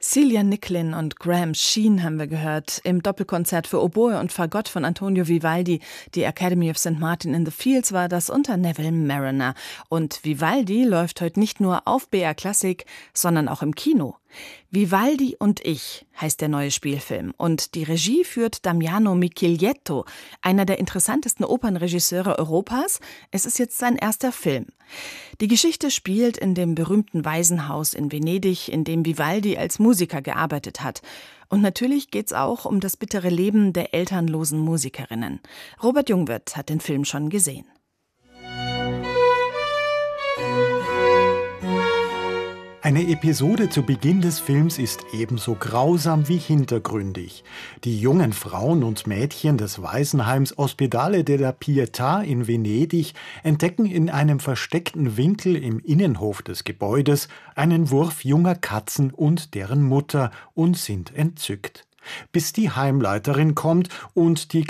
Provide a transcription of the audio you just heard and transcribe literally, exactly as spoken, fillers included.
Celia Nicklin und Graham Sheen haben wir gehört im Doppelkonzert für Oboe und Fagott von Antonio Vivaldi. Die Academy of Saint Martin in the Fields war das unter Neville Marriner. Und Vivaldi läuft heute nicht nur auf B R Klassik, sondern auch im Kino. Vivaldi und ich heißt der neue Spielfilm und die Regie führt Damiano Michelietto, einer der interessantesten Opernregisseure Europas. Es ist jetzt sein erster Film. Die Geschichte spielt in dem berühmten Waisenhaus in Venedig, in dem Vivaldi als Musiker gearbeitet hat. Und natürlich geht's auch um das bittere Leben der elternlosen Musikerinnen. Robert Jungwirth hat den Film schon gesehen. Eine Episode zu Beginn des Films ist ebenso grausam wie hintergründig. Die jungen Frauen und Mädchen des Waisenheims Ospedale della Pietà in Venedig entdecken in einem versteckten Winkel im Innenhof des Gebäudes einen Wurf junger Katzen und deren Mutter und sind entzückt. Bis die Heimleiterin kommt und die